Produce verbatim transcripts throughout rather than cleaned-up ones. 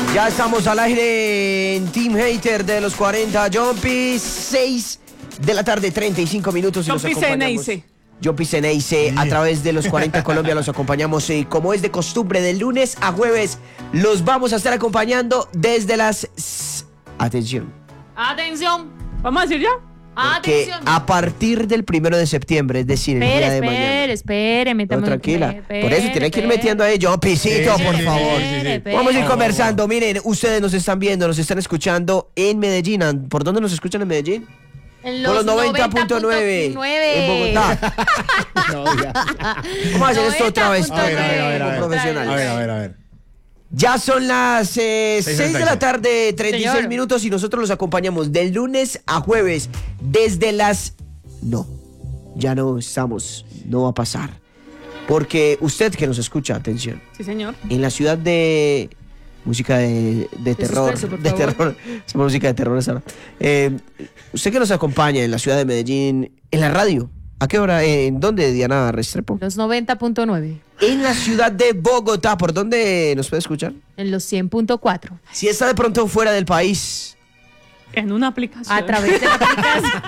Ya estamos al aire en Team Hater de los cuarenta. Jumpy, seis de la tarde, treinta y cinco minutos. Y Jumpy Ceneice. Jumpy Ceneice, a través de los cuarenta Colombia los acompañamos y como es de costumbre de lunes a jueves, los vamos a estar acompañando desde las... Atención. Atención. ¿Vamos a decir ya? Que Atención. a partir del primero de septiembre, es decir, el Espere, día de espere, mañana. espere, métame No, un- tranquila. espere, Por eso tiene que ir espere. metiendo ahí, Jumpycito, Sí, por sí, favor. sí, sí, sí. Espere, Vamos a ir espere. conversando. Miren, ustedes nos están viendo, nos están escuchando en Medellín. ¿Por dónde nos escuchan en Medellín? En Por los noventa punto nueve en Bogotá. No, ya. Vamos a hacer esto otra vez. A ver, a ver, a ver, a ver. Como profesionales. A ver, a ver, a ver. Ya son las eh, seis seis de la tarde, treinta y seis Señor. minutos y nosotros los acompañamos de lunes a jueves desde las... No, ya no estamos, no va a pasar. Porque usted que nos escucha, atención, Sí, señor. en la ciudad de... Música de, de terror, suspenso, por de favor. terror, es música de terror esa, ¿no? Eh, usted que nos acompaña en la ciudad de Medellín, en la radio, ¿a qué hora? ¿En dónde, Diana Restrepo? Los noventa punto nueve. En la ciudad de Bogotá, ¿por dónde nos puede escuchar? En los cien punto cuatro. Si está de pronto fuera del país, En una aplicación. A través de la aplicación.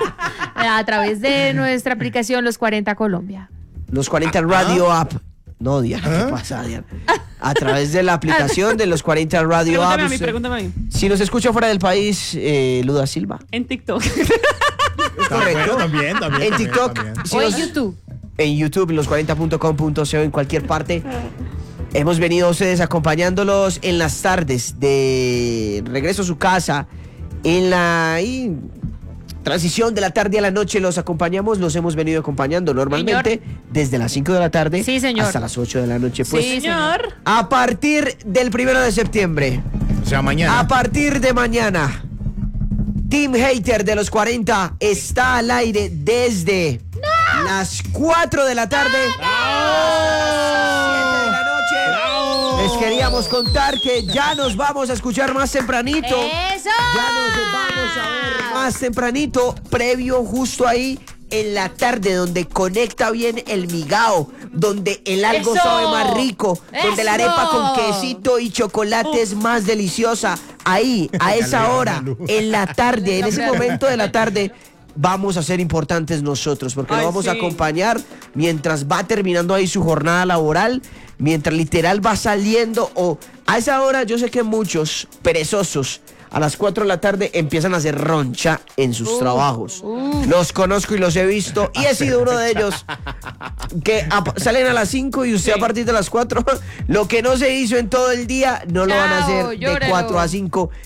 A través de nuestra aplicación Los cuarenta Colombia. los cuarenta Radio App. No, Diana, ¿Ah? ¿qué pasa, Diana? A través de la aplicación de los cuarenta Radio App. Pregúntame a mí, usted- pregúntame a mí. Si nos escucha fuera del país, eh, Luda Silva. En TikTok. Está bueno, también, también. En también, TikTok. también. Si O en nos- YouTube. en YouTube, en los cuarenta punto com punto co, en cualquier parte. Hemos venido a ustedes acompañándolos en las tardes de regreso a su casa, en la y, transición de la tarde a la noche los acompañamos, los hemos venido acompañando normalmente desde las cinco de la tarde Sí, señor. hasta las ocho de la noche. Pues Sí, Señor. a partir del primero de septiembre, O sea, mañana. a partir de mañana, Team Hater de los cuarenta está al aire desde las cuatro de la tarde hasta las siete de la noche. Les queríamos contar que ya nos vamos a escuchar más tempranito. ¡Eso! Ya nos vamos a ver más tempranito, previo justo ahí en la tarde, donde conecta bien el migao, donde el algo ¡Eso! sabe más rico, donde la ¡Eso! arepa con quesito y chocolate es más deliciosa. Ahí, a esa hora, en la tarde, en ese momento de la tarde, vamos a ser importantes nosotros, porque lo Ay, vamos a sí. acompañar mientras va terminando ahí su jornada laboral, mientras literal va saliendo, o a esa hora yo sé que muchos perezosos a las cuatro de la tarde empiezan a hacer roncha en sus trabajos. Los conozco y los he visto y he sido uno de ellos que a- salen a las cinco y usted a partir de las cuatro, lo que no se hizo en todo el día no lo van a Chao, hacer de llórelo. cuatro a cinco